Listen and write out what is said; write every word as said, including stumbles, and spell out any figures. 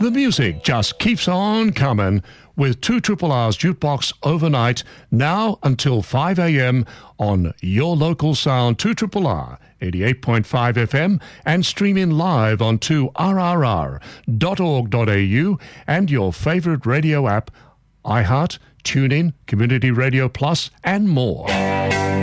The music just keeps on coming with two Triple R's Jukebox overnight, now until five a.m. on your local sound, two Triple R, eighty-eight point five F M, and streaming live on two R R R dot org dot A U and your favorite radio app, iHeart, TuneIn, Community Radio Plus, and more.